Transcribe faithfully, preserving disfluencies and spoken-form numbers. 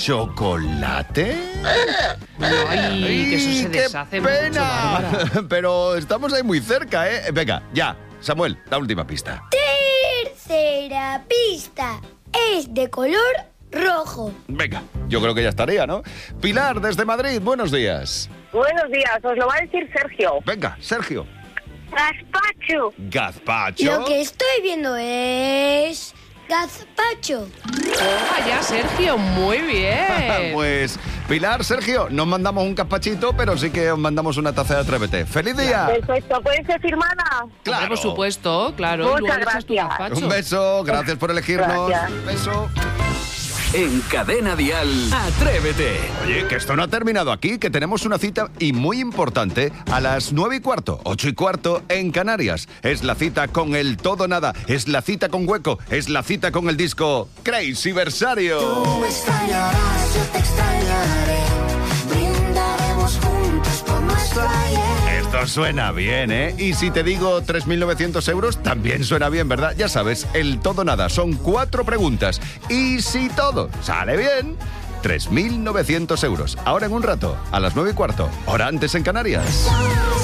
chocolate? Ay, que eso se ¡Qué deshace mucho, pena! Bárbara. Pero estamos ahí muy cerca, ¿eh? Venga, ya. Samuel, la última pista. Tercera pista. Es de color rojo. Venga, yo creo que ya estaría, ¿no? Pilar, desde Madrid, buenos días. Buenos días, os lo va a decir Sergio. Venga, Sergio. Gazpacho. Gazpacho. Lo que estoy viendo es gazpacho. Toma ya, Sergio, muy bien. Pues, Pilar, Sergio, nos mandamos un gazpachito, pero sí que os mandamos una taza de Atrévete. ¡Feliz día! Perfecto, ¿puede ser firmada? ¡Claro! Por supuesto, claro. Muchas luego le echas tu gracias. gazpacho. Un beso, gracias por elegirnos. Gracias. Un beso. En Cadena Dial, Atrévete. Oye, que esto no ha terminado aquí, que tenemos una cita y muy importante a las nueve y cuarto, ocho y cuarto en Canarias. Es la cita con el todo nada, es la cita con Hueco, es la cita con el disco Crazy Versario. Tú me extrañarás, yo te extrañaré. Brindaremos juntos por nuestro ayer. Esto suena bien, ¿eh? Y si te digo tres mil novecientos euros, también suena bien, ¿verdad? Ya sabes, el todo nada son cuatro preguntas. Y si todo sale bien, tres mil novecientos euros. Ahora en un rato, a las nueve y cuarto, hora antes en Canarias.